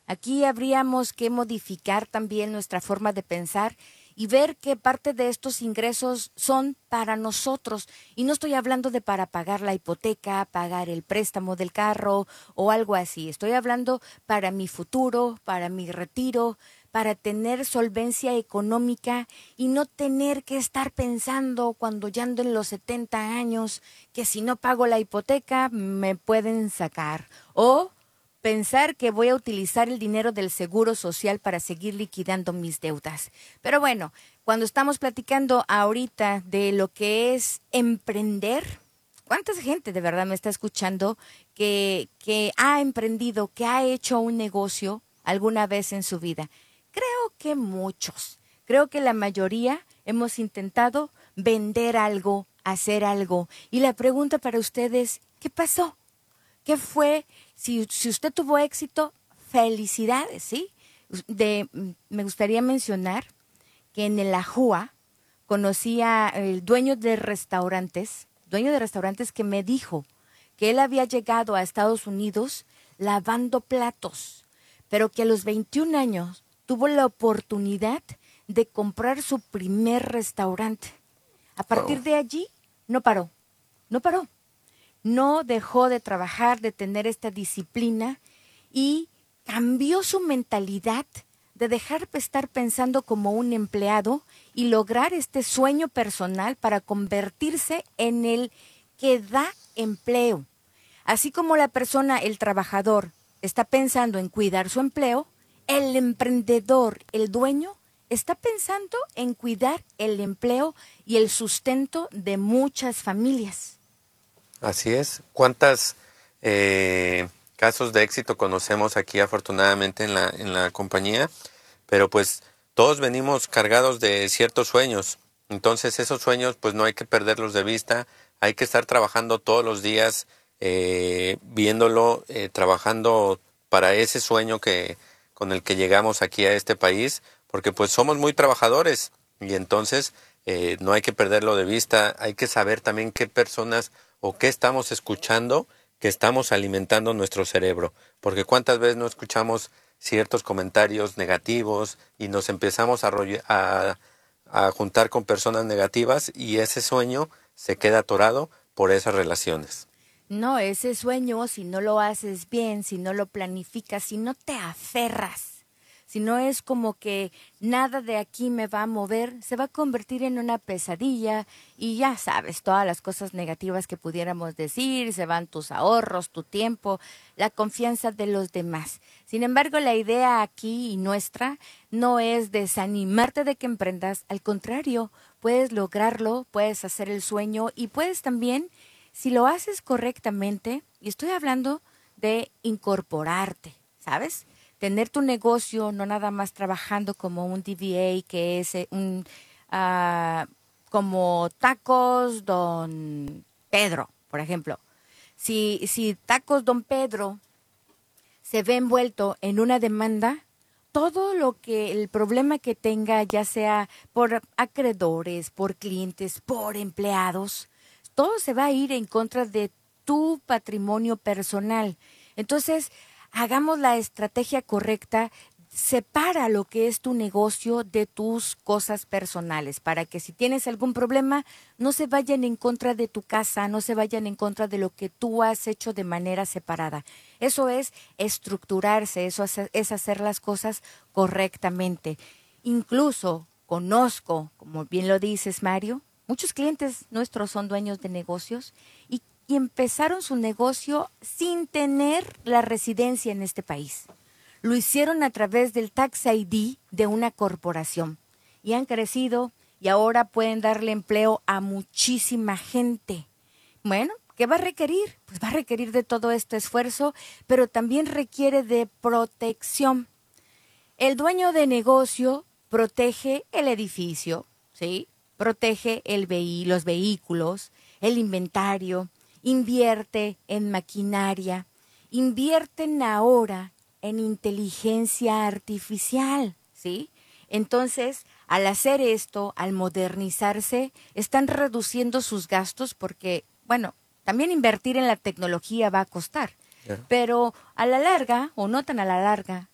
Aquí habríamos que modificar también nuestra forma de pensar y ver que parte de estos ingresos son para nosotros. Y no estoy hablando de para pagar la hipoteca, pagar el préstamo del carro o algo así. Estoy hablando para mi futuro, para mi retiro, para tener solvencia económica y no tener que estar pensando cuando ya ando en los 70 años que si no pago la hipoteca me pueden sacar. O pensar que voy a utilizar el dinero del seguro social para seguir liquidando mis deudas. Pero bueno, cuando estamos platicando ahorita de lo que es emprender, ¿cuánta gente de verdad me está escuchando que ha emprendido, que ha hecho un negocio alguna vez en su vida? Creo que muchos. Creo que la mayoría hemos intentado vender algo, hacer algo. Y la pregunta para ustedes, ¿qué pasó? ¿Qué fue? Si usted tuvo éxito, felicidades, ¿sí? Me gustaría mencionar que en el Ajúa conocí al dueño de restaurantes que me dijo que él había llegado a Estados Unidos lavando platos, pero que a los 21 años tuvo la oportunidad de comprar su primer restaurante. A partir de allí, no paró. No dejó de trabajar, de tener esta disciplina y cambió su mentalidad de dejar de estar pensando como un empleado y lograr este sueño personal para convertirse en el que da empleo. Así como la persona, el trabajador, está pensando en cuidar su empleo, el emprendedor, el dueño, está pensando en cuidar el empleo y el sustento de muchas familias. Así es. ¿Cuántos casos de éxito conocemos aquí afortunadamente en la compañía? Pero pues todos venimos cargados de ciertos sueños. Entonces esos sueños pues no hay que perderlos de vista. Hay que estar trabajando todos los días, viéndolo, trabajando para ese sueño con el que llegamos aquí a este país, porque pues somos muy trabajadores y entonces no hay que perderlo de vista. Hay que saber también qué personas o qué estamos escuchando, que estamos alimentando nuestro cerebro, porque cuántas veces no escuchamos ciertos comentarios negativos y nos empezamos a juntar con personas negativas y ese sueño se queda atorado por esas relaciones. No, ese sueño, si no lo haces bien, si no lo planificas, si no te aferras, si no es como que nada de aquí me va a mover, se va a convertir en una pesadilla y ya sabes, todas las cosas negativas que pudiéramos decir, se van tus ahorros, tu tiempo, la confianza de los demás. Sin embargo, la idea aquí y nuestra no es desanimarte de que emprendas, al contrario, puedes lograrlo, puedes hacer el sueño y puedes también, si lo haces correctamente, y estoy hablando de incorporarte, ¿sabes? Tener tu negocio, no nada más trabajando como un DBA, que es como Tacos Don Pedro, por ejemplo. Si Tacos Don Pedro se ve envuelto en una demanda, todo el problema que tenga, ya sea por acreedores, por clientes, por empleados, todo se va a ir en contra de tu patrimonio personal. Entonces, hagamos la estrategia correcta, separa lo que es tu negocio de tus cosas personales, para que si tienes algún problema, no se vayan en contra de tu casa, no se vayan en contra de lo que tú has hecho de manera separada. Eso es estructurarse, eso es hacer las cosas correctamente. Incluso conozco, como bien lo dices, Mario, muchos clientes nuestros son dueños de negocios y empezaron su negocio sin tener la residencia en este país. Lo hicieron a través del Tax ID de una corporación y han crecido y ahora pueden darle empleo a muchísima gente. Bueno, ¿qué va a requerir? Pues va a requerir de todo este esfuerzo, pero también requiere de protección. El dueño de negocio protege el edificio, ¿sí? Protege los vehículos, el inventario, invierte en maquinaria, invierten ahora en inteligencia artificial, ¿sí? Entonces, al hacer esto, al modernizarse, están reduciendo sus gastos porque, bueno, también invertir en la tecnología va a costar. Yeah. Pero a la larga, o no tan a la larga,